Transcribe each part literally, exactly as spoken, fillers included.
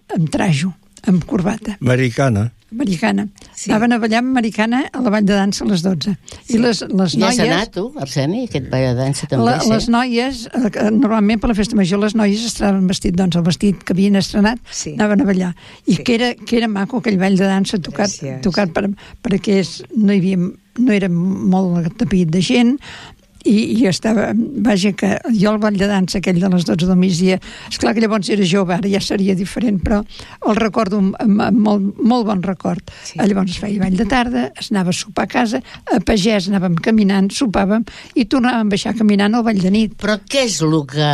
amb trajo, amb corbata. Americana. Americana. Sí. Anaven a ballar amb americana a la Vall de Dansa a les dotze. Sí. I les, les ja noies... has anat, tu, Arseni, aquest ball de dansa també, la, sí? Les noies, eh, normalment per la festa major, les noies estaven vestit, doncs el vestit que havien estrenat, sí. anaven a ballar. I sí. que, era, que era maco aquell ball de dansa tocat, tocat per, per aquests... No hi havia... No era molt tapit de gent, i, i estava, vaja, que jo el ball de dansa aquell de les dotze del migdia, esclar que llavors era jove, ara ja seria diferent, però el recordo amb, amb, amb molt, molt bon record. Sí. Llavors es feia ball de tarda, es anava a sopar a casa, a pagès anàvem caminant, sopàvem i tornàvem a baixar caminant al ball de nit. Però què és el que...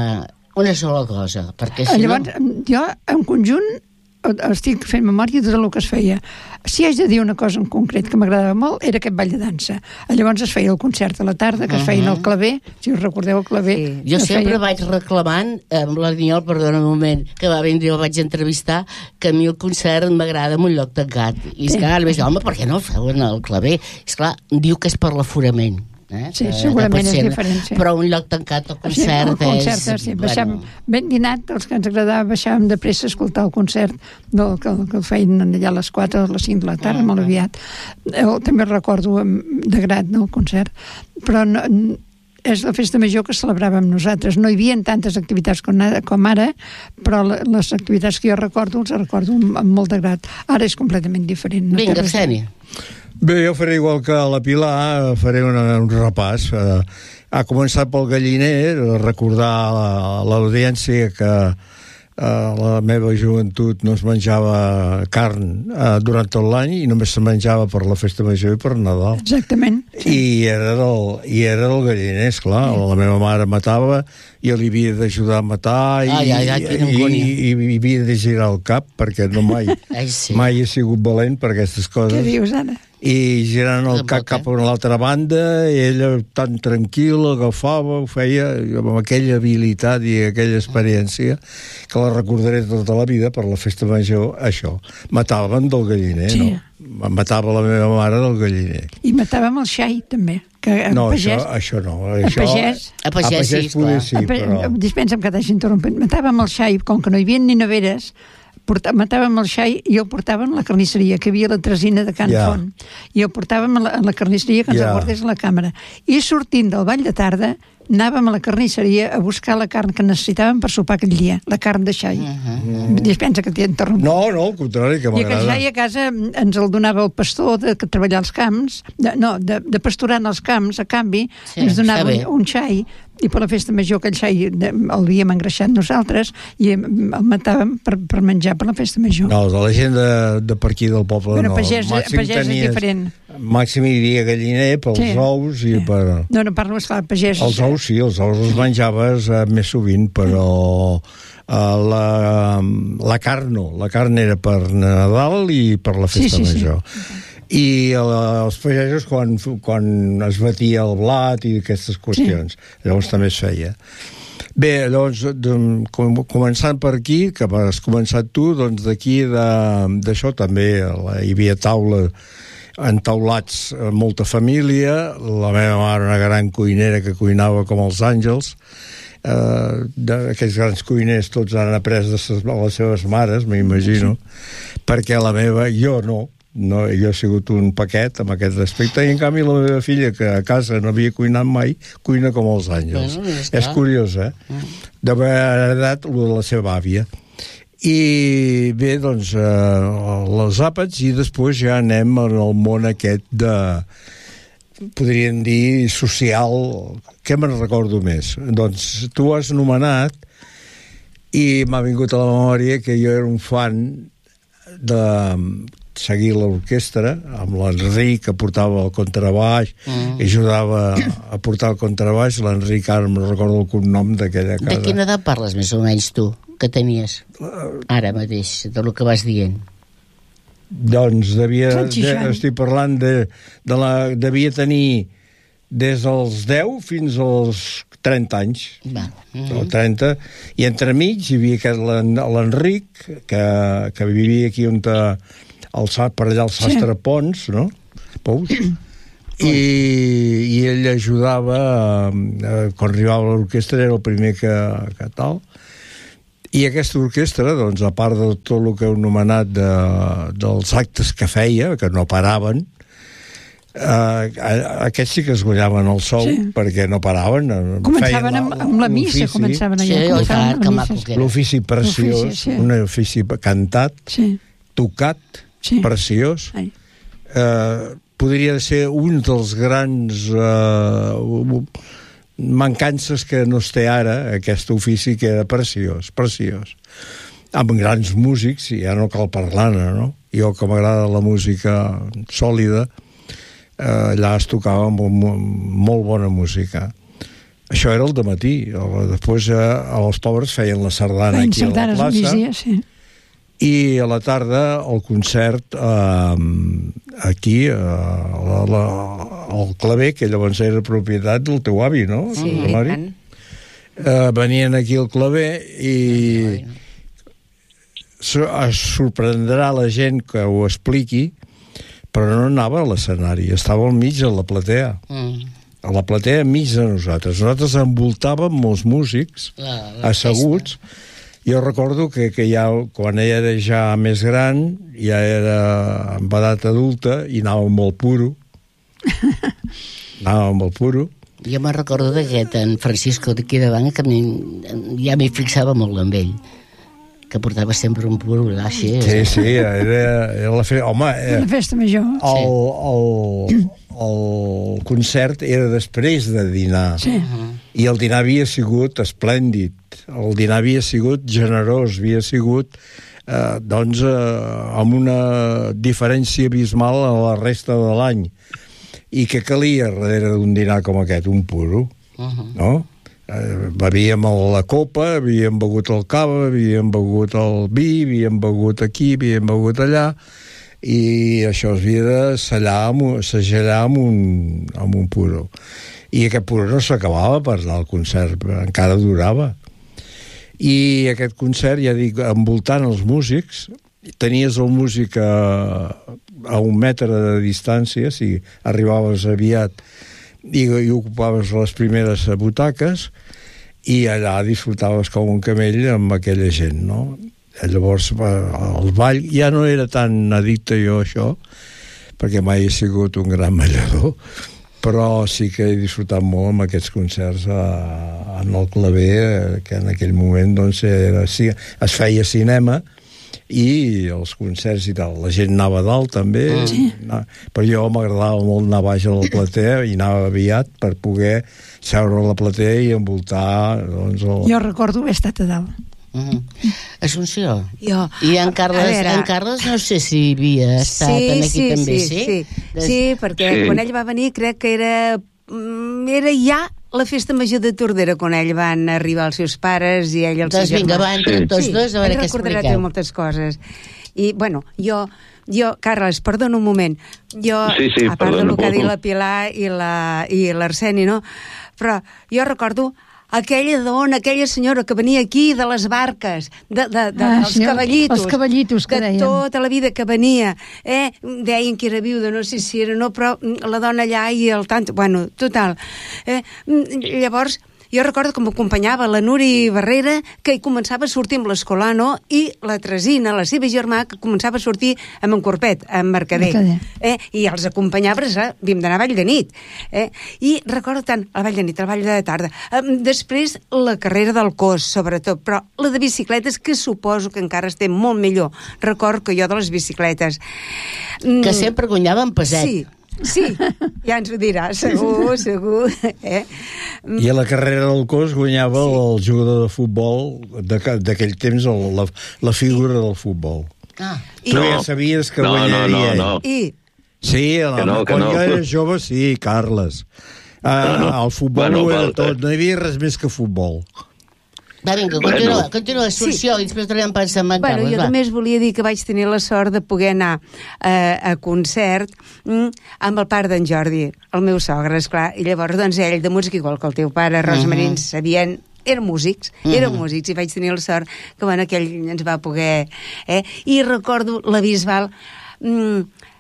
una sola cosa? Perquè si llavors, no... jo, en conjunt, estic fent memòria de tot el que es feia. Si haig de dir una cosa en concret que m'agradava molt, era aquest ball de dansa. Llavors es feia el concert a la tarda, que es feia al claver, si us recordeu el claver. Sí. Jo sempre feia... vaig reclamant, amb l'Arniol, perdona un moment, que va venir, el vaig entrevistar, que a mi el concert m'agrada en un lloc tancat. I és sí. que ara vaig dir, home, per què no el feuen al claver? És clar, diu que és per l'aforament. Eh? Sí, segurament és diferent, sí. Però un lloc tancat, el concert, sí, el concert és... Sí, baixàvem, bueno. Ben dinat, els que ens agradava, baixàvem de pressa a escoltar el concert del, que, que el feien allà a les quatre o a les cinc de la tarda, uh-huh. molt aviat. Jo també recordo de grat, no, el concert. Però no, és la festa major que celebràvem nosaltres. No hi havia tantes activitats com, com ara, però les activitats que jo recordo, els recordo amb, amb molt de grat. Ara és completament diferent. No Vinga, Arseni. Bé, jo faré igual que la Pilar, faré una, un repàs. Eh, ha començat pel galliner, recordar a l'audiència que a la meva joventut no es menjava carn eh, durant tot l'any i només se menjava per la festa major i per Nadal. Exactament. Sí. I era del, i era del galliner, esclar. Sí. La meva mare matava i jo li havia d'ajudar a matar i, ai, ai, ai, i, i, i, i havia de girar el cap perquè no mai, ai, sí. mai he sigut valent per aquestes coses. Què dius, Anna? I girant el cap cap a l'altra banda, i ella tan tranquil·la, agafava, ho feia amb aquella habilitat i aquella experiència que la recordaré tota la vida per la festa major, això. Matàvem del galliner, sí. no? Matava la meva mare del galliner. I matàvem el xai, també. Que no, pagès, això, això no. Això, a pagès, a pagès, a pagès sí, poder, clar. sí, però... Dispensa'm que t'hagi interromput. Matàvem el xai, com que no hi havia ni neveres, Porta, matàvem el xai i el portàvem a la carnisseria, que havia la tresina de Can yeah. Font, i el portàvem a la, a la carnisseria que ens yeah. el guardés a la càmera. I sortint del ball de tarda, anàvem a la carnisseria a buscar la carn que necessitàvem per sopar aquell dia, la carn de xai. Uh-huh. Dispensa que t'hi interrompo. No, no, al contrari, que m'agrada. I aquell xai a casa ens el donava el pastor de que treballar als camps, de, no, de, de pasturar en els camps, a canvi, sí, ens donava un, un xai, i per la festa major aquell xai el havíem engreixat nosaltres i el matàvem per, per menjar per la festa major. No, de la gent de, de per aquí del poble bueno, no. Pagès, pagès tenies, és diferent. Màxim hi havia galliner pels sí. ous i sí. per... No, no parlo, esclar, pagès... Els ous sí, els ous els menjaves eh, més sovint, però eh, la, la carn no. La carn era per Nadal i per la festa sí, sí, major. Sí. I els pagesos quan, quan es batia el blat i aquestes qüestions. Sí. Llavors també es feia. Bé, llavors, com, començant per aquí, que has començat tu, doncs d'aquí d'això també hi havia taula, entaulats, molta família, la meva mare una gran cuinera que cuinava com els àngels, eh, d'aquells grans cuiners tots han après de ses, les seves mares, m'imagino, sí. perquè la meva, jo no, No, jo he sigut un paquet amb aquest aspecte i en canvi la meva filla, que a casa no havia cuinat mai, cuina com els àngels. Bueno, ja és curiós, eh? Mm. D'haver heredat el de la seva àvia. I bé, doncs, eh, els àpats i després ja anem en el món aquest de, podríem dir, social. Què me'n recordo més? Doncs tu has nomenat i m'ha vingut a la memòria que jo era un fan de seguir l'orquestra, amb l'Enric que portava el contrabaix mm. i ajudava a portar el contrabaix. L'Enric, ara no recordo el cognom d'aquella casa. De quina edat parles més o menys tu, que tenies ara mateix, de lo que vas dient? Doncs devia, de, estic parlant de, de la, devia tenir des dels deu fins als trenta anys. Va. Mm-hmm. O trenta, i entremig hi havia aquest l'Enric que, que vivia aquí on te, el, per allà el sastre sí. Pons, no? Pous. I, i ell ajudava, eh, quan arribava a l'orquestra era el primer que, que tal, I aquesta orquestra, doncs, a part de tot el que heu anomenat de, dels actes que feia, que no paraven, Uh, aquests sí que es guanyaven el sou, sí, perquè no paraven. Començaven amb, amb la missa, començaven allà. Sí, començaven que maco que era. L'ofici preciós, sí. Un ofici cantat, sí, tocat, sí, preciós. Uh, podria ser un dels grans uh, mancances que no es té ara, aquest ofici, que era preciós, preciós. Amb grans músics, i ja no cal parlar-ne, no? Jo, que m'agrada la música sòlida, allà es tocava molt, molt bona música. Això era el dematí. Després eh, els pobres feien la sardana feien aquí a la plaça, misia, sí, i a la tarda el concert eh, aquí eh, la, la, el claver, que llavors era propietat del teu avi, no? Sí, Mari? Eh, venien aquí al claver i es sorprendrà la gent que ho expliqui, però no anava a l'escenari, estava al mig de la platea. Mm. A la platea, enmig de nosaltres. Nosaltres envoltàvem molts músics, la, la asseguts. Festa. Jo recordo que, que ja, quan ella era ja més gran, ja era en edat adulta, i anava molt puro. Anava molt puro. Jo me'n recordo d'aquest, en Francisco d'aquí davant, que ja m'hi fixava molt amb ell, que portava sempre un puro així. Sí, sí, era, era la festa... Home, eh, la festa major. El, el, el concert era després de dinar. Sí. I el dinar havia sigut esplèndid. El dinar havia sigut generós, havia sigut, eh, doncs, eh, amb una diferència abismal a la resta de l'any. I què calia darrere d'un dinar com aquest? Un puro, uh-huh, no? Eh, bevíem la copa, havíem begut el cava, havíem begut el vi, havíem begut aquí, havíem begut allà, i això es havia de sellar amb, segellar amb un, amb un puro. I aquest puro no s'acabava per anar al concert, encara durava. I aquest concert, ja dic, envoltant els músics, tenies el músic a, a un metre de distància, si arribaves aviat, i, i ocupaves les primeres butaques, i allà disfrutaves com un camell amb aquella gent, no? Llavors el ball, ja no era tan addicte jo a això, perquè mai he sigut un gran ballador, però sí que he disfrutat molt amb aquests concerts a, en el claver, que en aquell moment doncs, era, sí, es feia cinema, i els concerts i tal. La gent anava a dalt també, sí, però jo m'agradava molt anar baix a la platea i anava aviat per poder seure a la platea i envoltar, doncs, el... Jo recordo haver estat a dalt. Mm. Assumpció. Jo, I en Carles, veure... en Carles no sé si havia estat sí, aquí sí, també, sí? Sí, sí, Des... sí perquè sí, quan ell va venir crec que era, era ja la festa major de Tordera, quan ell van arribar els seus pares i ell els seus germans. Vinga, van sí, tots dos a veure què expliqueu. Recordarà moltes coses. I, bueno, jo, jo, Carles, perdona un moment. Jo, sí, sí, a part del que ha dit la Pilar i l'Arseni, no? Però jo recordo aquella dona, aquella senyora que venia aquí de les barques, de, de, de, ah, dels sí, cavallitos, els cavallitos que de deien. Tota la vida que venia, eh? Deien que era viuda, no sé si era no, però la dona allà i el tant, bueno, total. Eh? Llavors, jo recordo que m'acompanyava la Nuri Barrera, que començava a sortir amb l'Escolano, i la Tresina, la seva germà, que començava a sortir amb en Corpet, amb Mercader. Mercader. Eh? I els acompanyava, eh? Havíem d'anar a Vall de nit. Eh? I recordo tant el Vall de nit, el Vall de tarda. Eh, després, la carrera del cos, sobretot, però la de bicicletes, que suposo que encara estem molt millor. Recordo que jo de les bicicletes... Que mm, sempre guanyaven peset. Sí. Sí, ja ens ho dirà, segur, segur. Eh? I a la carrera del cos guanyava sí, el jugador de futbol d'aquell temps, el, la, la figura del futbol. Ah. Tu no, ja sabies que no, guanyaria no, no, no. I... Sí, la, no, quan no. jo era jove, sí, Carles. Ah, no, no. El futbol bueno, ho era tot, no hi havia res més que futbol. Va, vinga, continua, bueno. continua Assumpció, sí, i després tornem a pensar en bueno, Carles. Jo va. només volia dir que vaig tenir la sort de poder anar eh, a concert mm, amb el pare d'en Jordi, el meu sogre, esclar, i llavors doncs ell de música, igual que el teu pare, Rosmarín, uh -huh, sabien... eren músics, uh -huh, eren músics, i vaig tenir la sort que, bueno, aquell ens va poder... Eh? I recordo la Bisbal... Mm,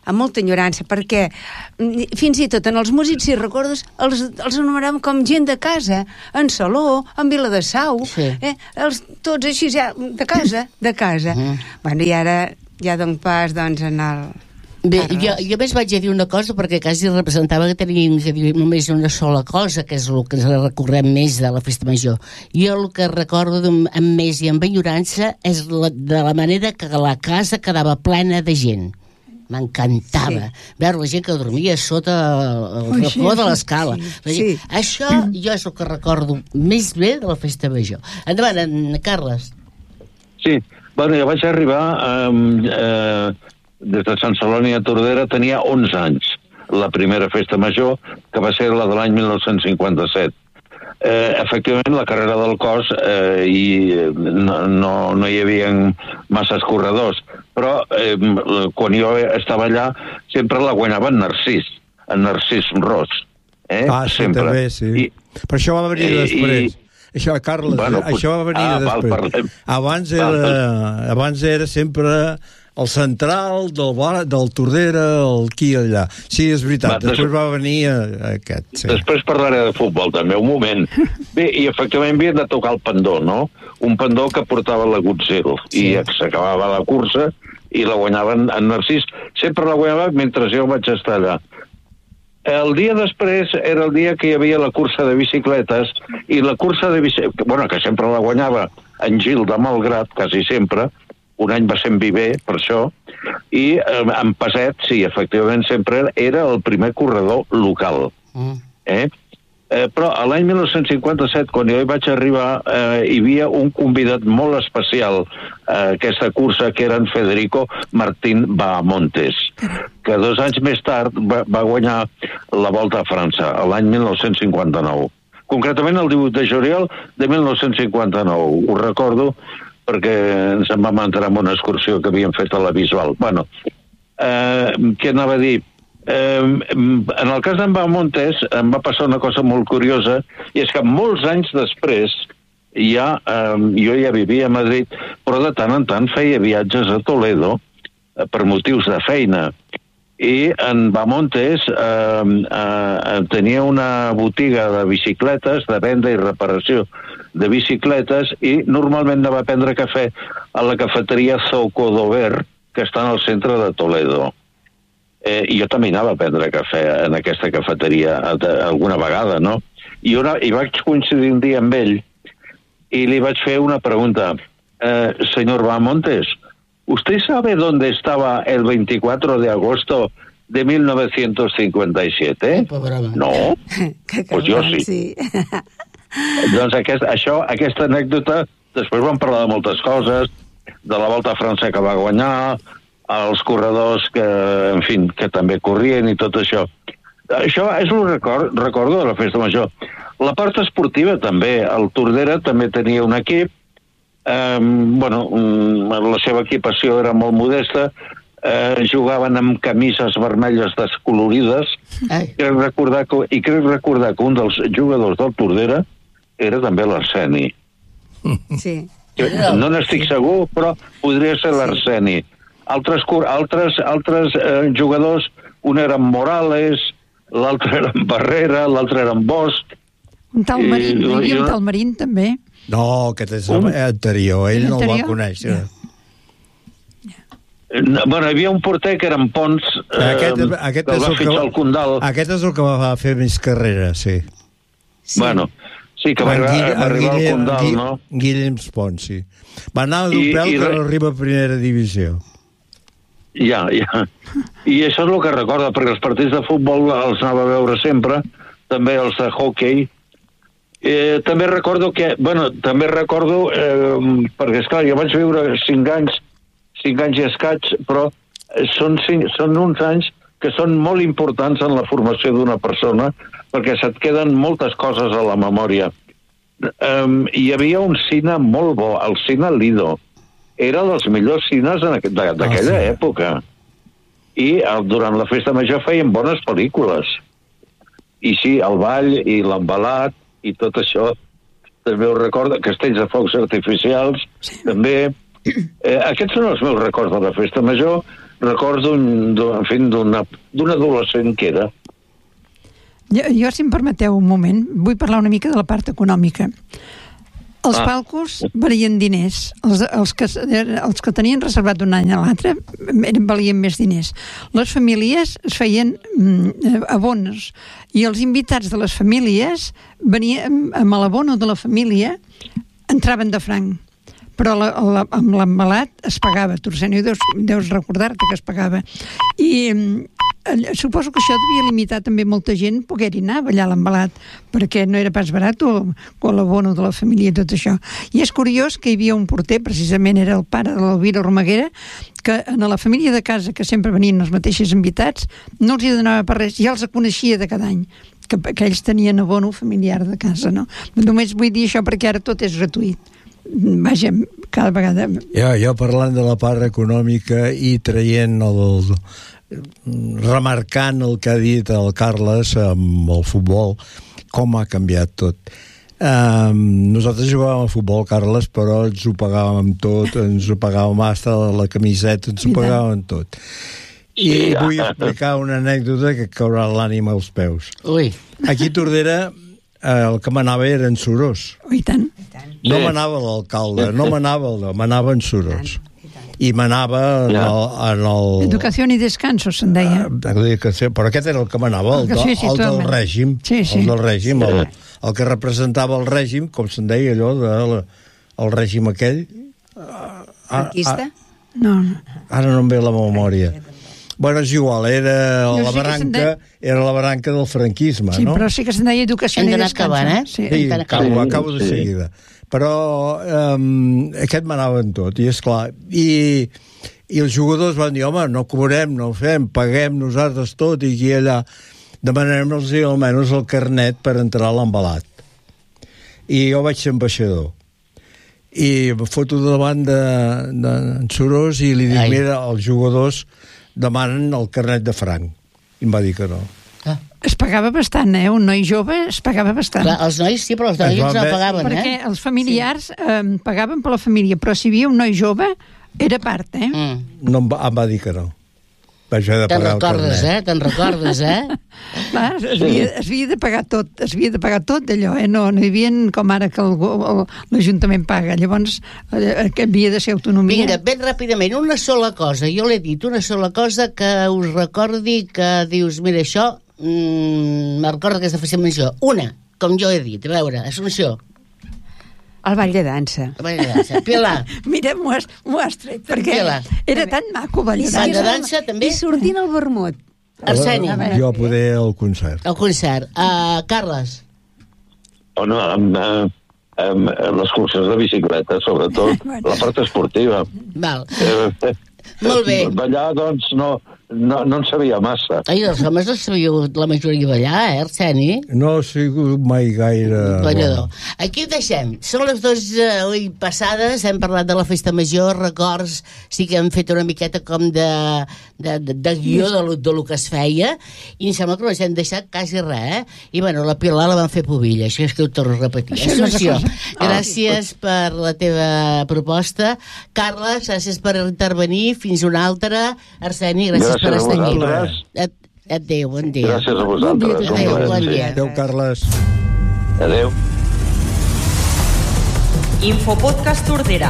amb molta enyorança, perquè fins i tot en els músics, si recordes, els, els anomenàvem com gent de casa, en Saló, en Viladasau, sí. eh? els, tots així, ja, de casa, de casa. Uh-huh. Bueno, i ara ja dono pas, doncs, en el... Bé, jo, jo més vaig a dir una cosa, perquè quasi representava que tenim que dir només una sola cosa, que és el que ens recordem més de la festa major. Jo el que recordo amb, amb més i amb enyorança és la, de la manera que la casa quedava plena de gent. M'encantava sí. veure la gent que dormia sota el oh, racó sí, de l'escala. Sí, sí. Això jo és el que recordo més bé de la festa major. Endavant, en Carles. Sí, bueno, jo vaig arribar eh, eh, des de Sant Celoni a Tordera, tenia onze anys, la primera festa major, que va ser la de l'any mil nou-cents cinquanta-set. Eh, efectivament, la carrera del cos eh, i no, no, no hi havia masses corredors, però eh, quan jo estava allà sempre la guanyava en Narcís, en Narcís Ros. Eh? Ah, sí, sempre. També, sí. I, però això va venir després. I, Això, Carles, bueno, això va venir ah, després. Val, abans, era, abans era sempre el central del, bar, del Tordera, el qui allà. Sí, és veritat, va, després va venir aquest. Sí. Després parlaré de futbol, també, un moment. Bé, i efectivament havien de tocar el pendó, no? Un pendó que portava la Gutzel, sí. I s'acabava la cursa i la guanyaven en Narcís. Sempre la guanyava mentre jo vaig estar allà. El dia després era el dia que hi havia la cursa de bicicletes, i la cursa de bicicletes, bueno, que sempre la guanyava en Gil de Malgrat, quasi sempre, un any va ser en Viver, per això, i eh, en Paset, sí, efectivament, sempre era el primer corredor local. Mm. Eh? Eh, però a l'any mil nou-cents cinquanta-set, quan jo hi vaig arribar, eh, hi havia un convidat molt especial a aquesta cursa, que era en Federico Martín Bahamontes, que dos anys més tard va, va guanyar la Volta a França, l'any mil nou-cents cinquanta-nou. Concretament el divuit de juliol de mil nou-cents cinquanta-nou. Ho recordo perquè ens en vam entrar en una excursió que havíem fet a la Bisbal. Bueno, eh, què anava a dir? Eh, en el cas d'en Bahamontes em va passar una cosa molt curiosa, i és que molts anys després ja, eh, jo ja vivia a Madrid, però de tant en tant feia viatges a Toledo eh, per motius de feina, i en Bahamontes eh, eh, tenia una botiga de bicicletes, de venda i reparació de bicicletes, i normalment anava a prendre cafè a la cafeteria Zocodover, que està en el centre de Toledo. Eh, I jo també anava a prendre cafè en aquesta cafeteria alguna vegada, no? I, una, i vaig coincidir un dia amb ell i li vaig fer una pregunta. Eh, señor Bahamontes, ¿usted sabe dónde estaba el veinticuatro de agosto de mil novecientos cincuenta y siete? No? Pues jo sí. sí. Doncs aquest, això, aquesta anècdota, després vam parlar de moltes coses, de la Volta a França que va guanyar, els corredors que, en fi, que també corrien i tot això. Això és el record, recordo de la festa major. La part esportiva també, el Tordera també tenia un equip, eh, bueno, la seva equipació era molt modesta, eh, jugaven amb camises vermelles descolorides, i crec recordar que, i crec recordar que un dels jugadors del Tordera era també l'Arseni. Sí. No n'estic segur, però podria ser l'Arseni. Altres, altres, altres eh, jugadors, un era en Morales, l'altre era en Barrera, l'altre era en Bosch. Un tal Marín, hi havia un tal Marín també. No, aquest és un... anterior, ell no el va conèixer. No, bueno, hi havia un porter que era en Pons, eh, aquest, aquest que el va fitxar al Condal. Aquest és el que va fer més carrera, sí. sí. Bueno, sí, que va, Guille, va arribar Guille, al Condal, Guille, no? Guillem Pons, sí. Va anar d'un pèl que arriba a primera divisió. Ja, ja. I això és el que recorda, perquè els partits de futbol els anava a veure sempre, també els de hockey. Eh, també recordo que, bueno, també recordo, eh, perquè esclar, jo vaig viure cinc anys, cinc anys i escaig, però són, cinc, són uns anys que són molt importants en la formació d'una persona, perquè se't queden moltes coses a la memòria. Eh, hi havia un cine molt bo, el cine Lido. Era dels millors cines d'aquella ah, sí. època. I el, durant la festa major feien bones pel·lícules. I sí, el ball i l'embalat i tot això, també ho recordo, castells de focs artificials, sí. també. Eh, aquests són els meus records de la festa major. records d'un adolescent que era. Jo, jo, si em permeteu un moment, vull parlar una mica de la part econòmica. Els ah. palcos valien diners. Els, els, que, els que tenien reservat d'un any a l'altre valien més diners. Les famílies es feien mm, abonos i els invitats de les famílies venien amb l'abono de la família, entraven de franc. Però la, la, amb l'embalat es pagava. Tu, Arsenio, deus, deus recordar-te que es pagava. I eh, suposo que això devia limitar també molta gent poder-hi anar a ballar l'embalat, perquè no era pas barat o, o l'abono de la família i tot això. I és curiós que hi havia un porter, precisament era el pare de l'Elvira Romaguera, que a la família de casa, que sempre venien els mateixos invitats, no els hi donava per res, ja els coneixia de cada any, que, que ells tenien abono familiar de casa, no? Només vull dir això perquè ara tot és gratuït. Vaja, cada vegada... Jo, jo parlant de la part econòmica i traient el, el remarcant el que ha dit el Carles amb el futbol, com ha canviat tot. Um, nosaltres jugàvem a futbol, Carles, però ens ho pagàvem tot, ens ho pagàvem hasta la camiseta, ens ho pagàvem tot. I vull explicar una anècdota que caurà l'ànima als peus. Ui. Aquí a Tordera el que manava era en Sorós. I tant. No manava l'alcalde, no manava el manava en Sorós. I manava en el... En el... Educació i descanso, se'n deia. Educació, però aquest era el que manava, el, sí, sí, el del règim. Sí, sí. El del règim, el, el que representava el règim, com se'n deia allò, de, el règim aquell. Franquista? No, no. Ara no em ve la memòria. Bueno, és igual, era la barranca, era la barranca del franquisme, sí, no? Sí, però sí que se'n deia educació i descanso. Acabant, eh? Sí, sí acabo, acabo de seguida. Però um, aquest manava en tot, i és clar. I, I els jugadors van dir, home, no cobrem, no fem, paguem nosaltres tot, i aquí i allà demanem-los almenys el carnet per entrar a l'embalat. I jo vaig ser ambaixador. I em foto davant d'en de, de Sorós i li dic, Ai. mira, els jugadors demanen el carnet de franc. I em va dir que no. Ah. Es pagava bastant, eh? Un noi jove es pagava bastant. Clar, els nois sí, però els nois no pagaven, perquè eh? Perquè els familiars sí. eh, pagaven per la família, però si hi havia un noi jove, era part, eh? Mm. No em va, em va dir que no. Vaig haver de Te'n pagar el carnet. recordes, eh? Te'n recordes, eh? Clar, es, havia, es havia de pagar tot, es havia de pagar tot d'allò, eh? No, no hi havia com ara que l'Ajuntament paga. Llavors, eh, que havia de ser autonomia. Vinga, ben ràpidament, una sola cosa. Jo l'he dit, una sola cosa que us recordi que dius, mira, això mmm, me recorda aquesta festa major. Una, com jo he dit, a veure, Assumpció. El ball de dansa. El ball de dansa. Pilar. Mira, m'ho has, has tret, perquè Pilar. era tan maco ball de dansa. Ball de dansa, també? I sortint el vermut. Arseni. Jo poder el concert. El concert. Uh, Carles. O no, amb, amb, amb les curses de bicicleta, sobretot, la part esportiva. Val. Eh, Molt bé. Ballar, doncs, no, no, no en sabia massa. Ai, els homes no sabíeu la majoria ballar, eh, Arseni? No he sigut mai gaire... Ballador. Aquí ho deixem. Són les dues uh, passades, hem parlat de la festa major, records, sí que hem fet una miqueta com de, de, de, de guió de, lo, de lo que es feia, i em sembla que no ens hem deixat quasi res, eh? I bueno, la Pilar la van fer pubilla, això és que ho torno a repetir. Assumpció, gràcies ah. per la teva proposta. Carles, gràcies per intervenir. Fins una altra. Arseni, gràcies, gràcies per estar aquí. Et, adéu, bon dia. Gràcies a vosaltres. Adéu, bon dia. Adéu, Carles. Adéu. Infopodcast Tordera.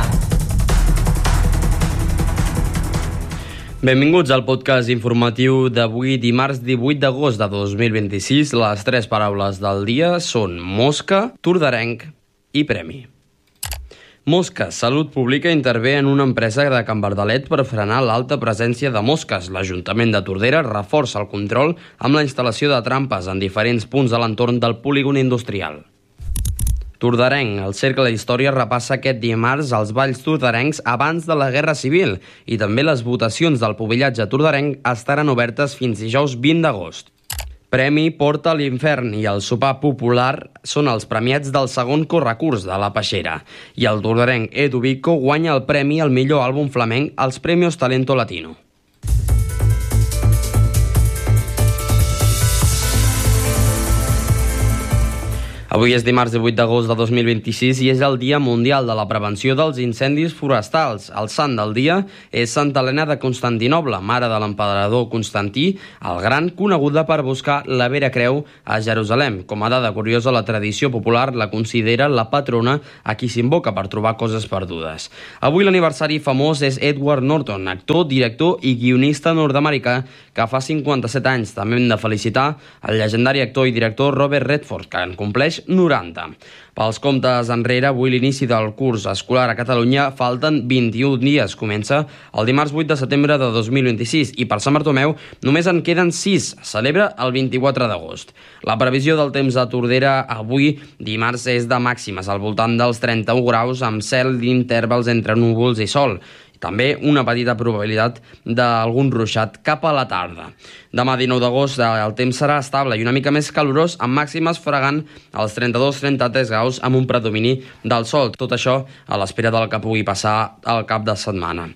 Benvinguts al podcast informatiu d'avui, dimarts divuit d'agost de dos mil vint-i-sis. Les tres paraules del dia són mosca, torderenc i premi. Mosques. Salut Pública intervé en una empresa de Can Verdalet per frenar l'alta presència de mosques. L'Ajuntament de Tordera reforça el control amb la instal·lació de trampes en diferents punts de l'entorn del polígon industrial. Torderenc. El Cercle d'Història repassa aquest dimarts els balls torderencs abans de la Guerra Civil i també les votacions del pubillatge torderenc estaran obertes fins dijous vint d'agost. Premi Porta a l'Infern i el sopar popular són els premiats del segon correcurs de la Peixera. I el torderenc Edu Vico guanya el premi al millor àlbum flamenc als Premios Talento Latino. Avui és dimarts divuit d'agost de dos mil vint-i-sis i és el Dia Mundial de la Prevenció dels Incendis Forestals. El sant del dia és Santa Helena de Constantinoble, mare de l'emperador Constantí el Gran, coneguda per buscar la Vera Creu a Jerusalem. Com a dada curiosa, la tradició popular la considera la patrona a qui s'invoca per trobar coses perdudes. Avui l'aniversari famós és Edward Norton, actor, director i guionista nord-americà que fa cinquanta-set anys. També hem de felicitar el llegendari actor i director Robert Redford, que en compleix noranta. Pels comptes enrere, avui l'inici del curs escolar a Catalunya falten vint-i-un dies. Comença el dimarts vuit de setembre de dos mil vint-i-sis i per Sant Bartomeu només en queden sis. Celebra el vint-i-quatre d'agost. La previsió del temps a Tordera avui dimarts és de màximes al voltant dels trenta-u graus amb cel d'intervals entre núvols i sol. També una petita probabilitat d'algun ruixat cap a la tarda. Demà dinou d'agost el temps serà estable i una mica més calorós, amb màximes fregant els trenta-dos trenta-tres graus amb un predomini del sol. Tot això a l'espera del que pugui passar al cap de setmana.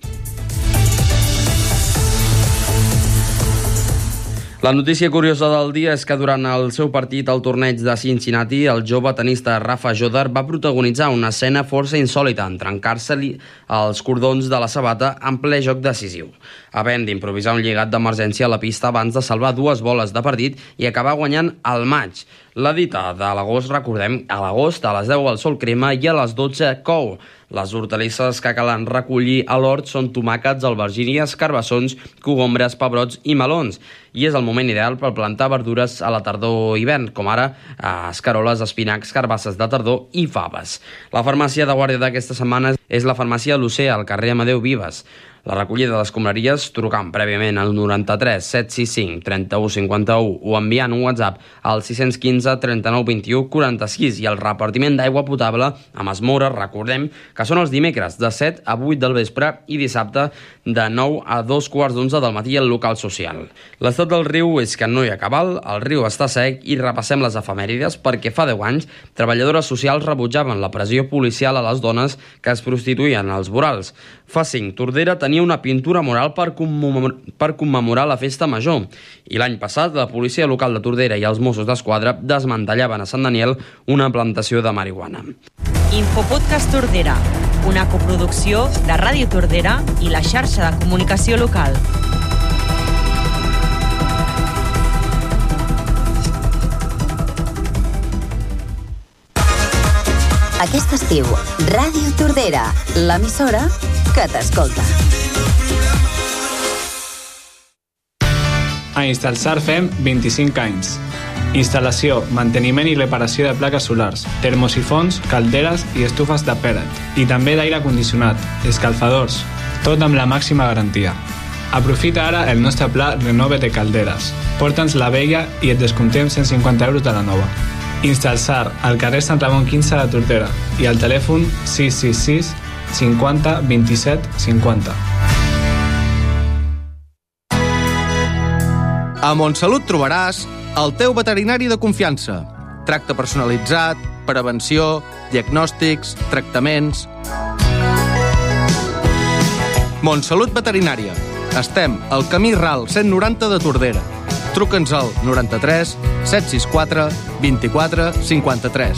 La notícia curiosa del dia és que durant el seu partit al torneig de Cincinnati, el jove tenista Rafa Jodar va protagonitzar una escena força insòlita en trencar-se-li els cordons de la sabata en ple joc decisiu, havent d'improvisar un lligat d'emergència a la pista abans de salvar dues boles de partit i acabar guanyant el maig. La dita de l'agost, recordem, a l'agost a les deu el sol crema i a les dotze cou. Les hortalisses que calen recollir a l'hort són tomàquets, albergínies, carbassons, cogombres, pebrots i melons. I és el moment ideal per plantar verdures a la tardor i hivern, com ara escaroles, espinacs, carbasses de tardor i faves. La farmàcia de guàrdia d'aquesta setmana és la farmàcia Lucea, al carrer Amadeu Vives. La recollida de les escombraries trucant prèviament al noranta-tres set sis cinc trenta-u cinquanta-u o enviant un WhatsApp al sis un cinc trenta-nou vint-i-u quaranta-sis i el repartiment d'aigua potable a Masmora, recordem que són els dimecres de set a vuit del vespre i dissabte de nou a dos quarts d'onze del matí al local social. L'estat del riu és que no hi ha cabal, el riu està sec i repassem les efemèrides perquè fa deu anys treballadores socials rebutjaven la pressió policial a les dones que es prostituïen als vorals. Fa cinc, Tordera tenia una pintura mural per commemorar, per commemorar la festa major. I l'any passat, la policia local de Tordera i els Mossos d'Esquadra desmantellaven a Sant Daniel una plantació de marihuana. Infopodcast Tordera, una coproducció de Ràdio Tordera i la xarxa de comunicació local. Aquest estiu, Ràdio Tordera, l'emissora que t'escolta. A Instalsar fem vint-i-cinc anys. Instal·lació, manteniment i reparació de plaques solars, termosifons, calderes i estufes de pellet. I també d'aire condicionat, escalfadors, tot amb la màxima garantia. Aprofita ara el nostre pla Renove de calderes. Porta'ns la vella i et descomptem cent cinquanta euros de la nova. Instalsar, al carrer Sant Ramon quinze de Tordera i al telèfon sis sis sis cinquanta vint-i-set cinquanta. A Montsalut trobaràs el teu veterinari de confiança. Tracte personalitzat, prevenció, diagnòstics, tractaments... Montsalut Veterinària. Estem al camí Ral cent noranta de Tordera. Truca'ns al noranta-tres set sis quatre vint-i-quatre cinquanta-tres.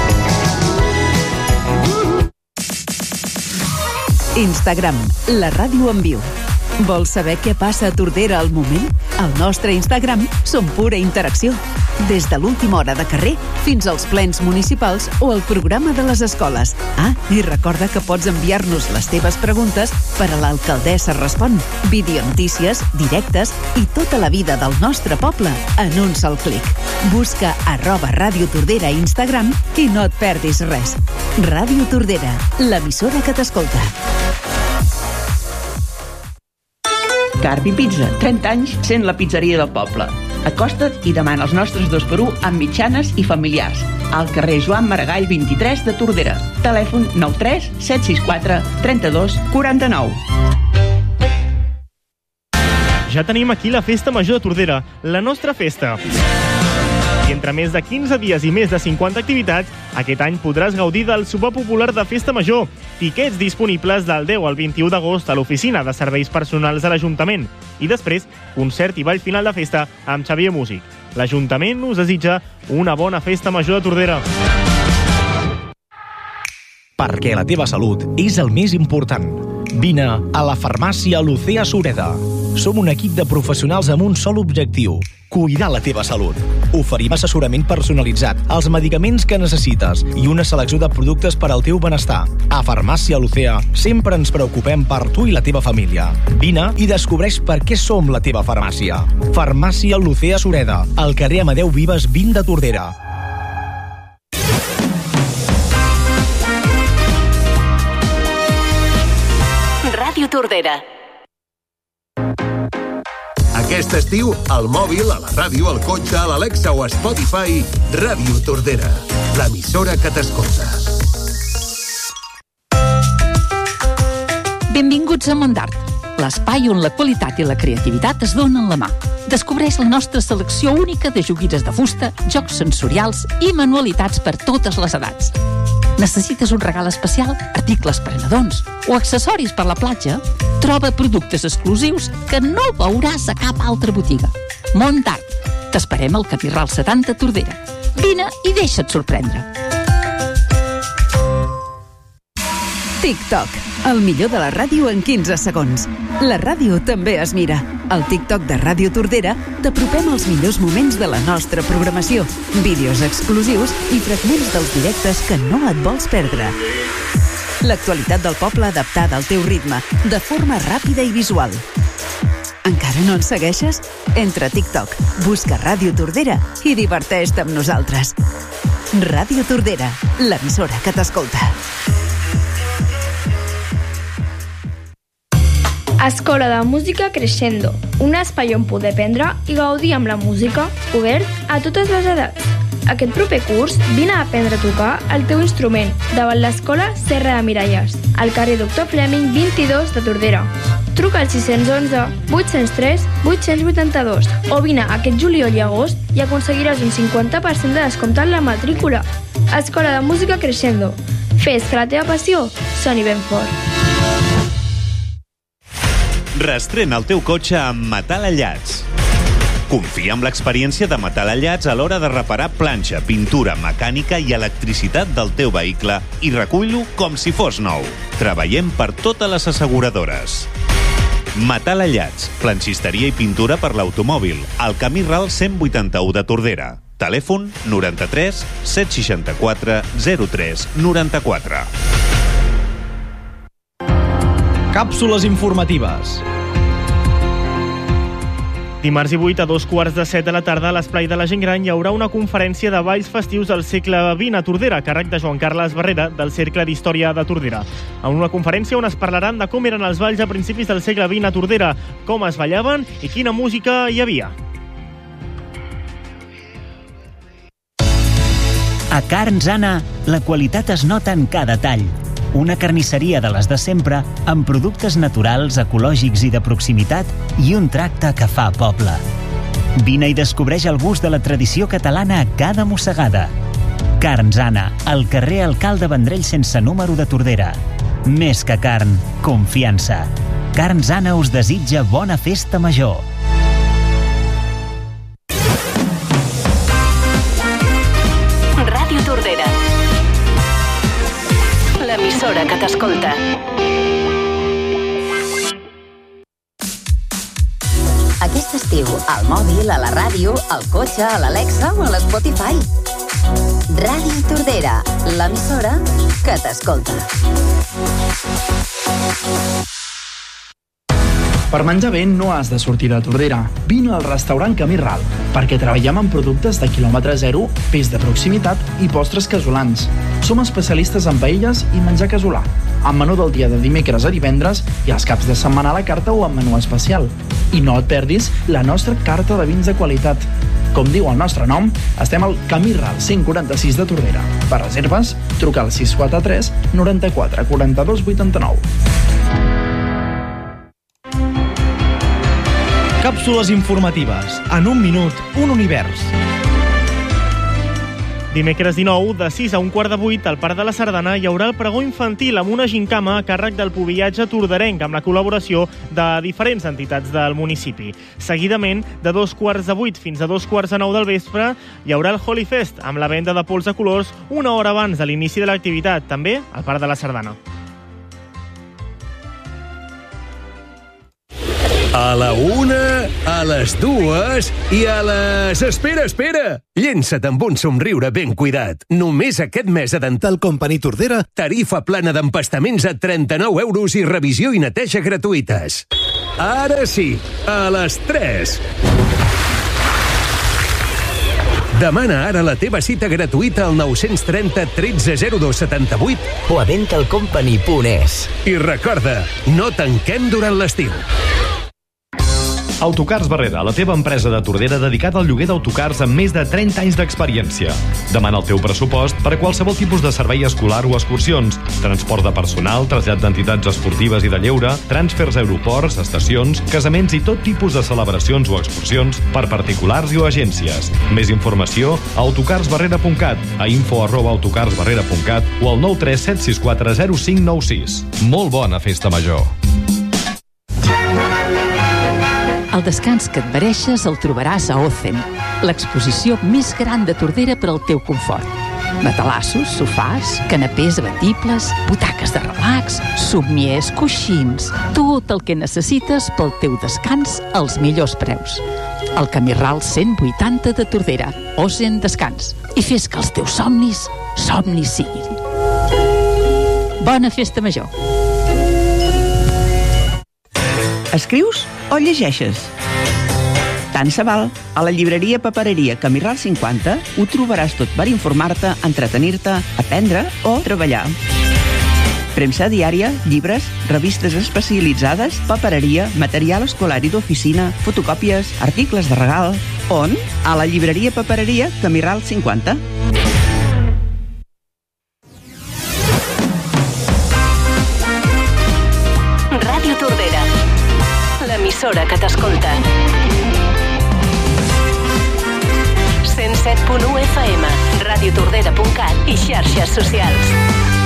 Instagram, la ràdio en viu. Vols saber què passa a Tordera al moment? Al nostre Instagram som pura interacció. Des de l'última hora de carrer fins als plens municipals o el programa de les escoles. Ah, i recorda que pots enviar-nos les teves preguntes per a l'Alcaldessa Respon. Videonotícies, directes i tota la vida del nostre poble en un sol clic. Busca arroba Ràdio Tordera a Instagram i no et perdis res. Ràdio Tordera, l'emissora que t'escolta. Carpi Pizza, trenta anys sent la pizzeria del poble. Acosta't i demana els nostres dos per un amb mitjanes i familiars. Al carrer Joan Maragall vint-i-tres de Tordera. Telèfon nou tres set sis quatre trenta-dos quaranta-nou. Ja tenim aquí la Festa Major de Tordera, la nostra festa. I entre més de quinze dies i més de cinquanta activitats, aquest any podràs gaudir del sopar popular de Festa Major. Tiquets disponibles del deu al vint-i-u d'agost a l'oficina de serveis personals de l'Ajuntament. I després, concert i ball final de festa amb Xavier Músic. L'Ajuntament us desitja una bona Festa Major de Tordera. Perquè la teva salut és el més important. Vine a la farmàcia Lucea Sureda. Som un equip de professionals amb un sol objectiu: cuidar la teva salut. Oferim assessorament personalitzat, els medicaments que necessites i una selecció de productes per al teu benestar. A Farmàcia Lucea sempre ens preocupem per tu i la teva família. Vine i descobreix per què som la teva farmàcia. Farmàcia Lucea Sureda, al carrer Amadeu Vives vint de Tordera. Ràdio Tordera. Aquest estiu, al mòbil, a la ràdio, al cotxe, a l'Alexa o a Spotify, Ràdio Tordera, l'emissora que t'escolta. Benvinguts a Mondart, l'espai on la qualitat i la creativitat es donen la mà. Descobreix la nostra selecció única de joguines de fusta, jocs sensorials i manualitats per totes les edats. Necessites un regal especial, articles per a nadons o accessoris per la platja? Troba productes exclusius que no veuràs a cap altra botiga. Mondart. T'esperem al Camí Ral setanta Tordera. Vine i deixa't sorprendre. TikTok, el millor de la ràdio en quinze segons. La ràdio també es mira. Al TikTok de Ràdio Tordera t'apropem els millors moments de la nostra programació, vídeos exclusius i fragments dels directes que no et vols perdre. L'actualitat del poble adaptada al teu ritme, de forma ràpida i visual. Encara no ens segueixes? Entra a TikTok, busca Ràdio Tordera i diverteix-te amb nosaltres. Ràdio Tordera, l'emissora que t'escolta. Escola de Música Crescendo, un espai on poder aprendre i gaudir amb la música, obert a totes les edats. Aquest proper curs vine a aprendre a tocar el teu instrument davant l'Escola Serra de Miralles, al carrer Doctor Fleming vint-i-dos de Tordera. Truca al sis cents onze vuit cents tres vuit cents vuitanta-dos o vine aquest juliol i agost i aconseguiràs un cinquanta per cent de descompte en la matrícula. Escola de Música Crescendo. Fes que la teva passió soni ben fort. Restrena el teu cotxe amb Metal Allats. Confia en l'experiència de Metal Allats a l'hora de reparar planxa, pintura, mecànica i electricitat del teu vehicle i recull-lo com si fos nou. Treballem per totes les asseguradores. Metal Allats, planxisteria i pintura per l'automòbil, al Camí Ral cent vuitanta-u de Tordera. Telèfon noranta-tres set seixanta-quatre zero tres noranta-quatre. Càpsules informatives. Dimarts divuit a dos quarts de set de la tarda a l'Esplai de la Gent Gran hi haurà una conferència de balls festius del segle vint a Tordera, a càrrec de Joan Carles Barrera, del Cercle d'Història de Tordera. En una conferència on es parlaran de com eren els balls a principis del segle vint a Tordera, com es ballaven i quina música hi havia. A Carns Anna, la qualitat es nota en cada tall. Una carnisseria de les de sempre, amb productes naturals, ecològics i de proximitat i un tracte que fa poble. Vine i descobreix el gust de la tradició catalana a cada mossegada. Carns Anna, al carrer Alcalde Vendrell sense número de Tordera. Més que carn, confiança. Carns Anna us desitja bona festa major. Ràdio Tordera, l'emissora que t'escolta. Aquest estiu, al mòbil, a la ràdio, al cotxe, a l'Alexa o a l'Spotify. Ràdio Tordera, l'emissora que t'escolta. Per menjar bé no has de sortir de Tordera. Vine al restaurant Camí Ral, perquè treballem amb productes de quilòmetre zero, peix de proximitat i postres casolans. Som especialistes en paelles i menjar casolà, amb menú del dia de dimecres a divendres i els caps de setmana a la carta o amb menú especial. I no et perdis la nostra carta de vins de qualitat. Com diu el nostre nom, estem al Camí Ral cent quaranta-sis de Tordera. Per reserves, truca al sis quatre tres noranta-quatre quaranta-dos vuitanta-nou. Càpsules informatives. En un minut, un univers. Dimecres dinou, de sis a un quart de vuit, al Parc de la Sardana hi haurà el pregó infantil amb una gincama a càrrec del Pubillatge Torderenc, amb la col·laboració de diferents entitats del municipi. Seguidament, de dos quarts de vuit fins a dos quarts de nou del vespre, hi haurà el Holy Fest, amb la venda de pols de colors una hora abans de l'inici de l'activitat, també al Parc de la Sardana. A la una, a les dues i a les... Espera, espera! Llença't amb un somriure ben cuidat. Només aquest mes a Dental Company Tordera, tarifa plana d'empastaments a trenta-nou euros i revisió i neteja gratuïtes. Ara sí, a les tres. Demana ara la teva cita gratuïta al nou trenta tretze zero dos setanta-vuit o a dental company punt es. I recorda, no tanquem durant l'estiu. Autocars Barrera, la teva empresa de Tordera dedicada al lloguer d'autocars amb més de trenta anys d'experiència. Demana el teu pressupost per a qualsevol tipus de servei escolar o excursions, transport de personal, trasllat d'entitats esportives i de lleure, transfers a aeroports, estacions, casaments i tot tipus de celebracions o excursions per particulars i o agències. Més informació a autocarsbarrera punt cat, a info arroba autocarsbarrera punt cat o al nou tres set sis quatre zero cinc nou sis. Molt bona festa major! El descans que et mereixes el trobaràs a Ozen, l'exposició més gran de Tordera per al teu confort. Matalassos, sofàs, canapés abatibles, butaques de relax, sommiers, coixins... Tot el que necessites pel teu descans als millors preus. El Camí Ral cent vuitanta de Tordera, Ozen Descans. I fes que els teus somnis, somnis siguin. Bona festa major! Escrius o llegeixes? Tant se val. A la llibreria Papereria Camí Ral cinquanta ho trobaràs tot per informar-te, entretenir-te, aprendre o treballar. Premsa diària, llibres, revistes especialitzades, papereria, material escolar i d'oficina, fotocòpies, articles de regal... On? A la llibreria Papereria Camí Ral cinquanta. Ràdio Tordera, l'emissora que t'escolta. cent set punt u F M, radiotordera punt cat i xarxes socials.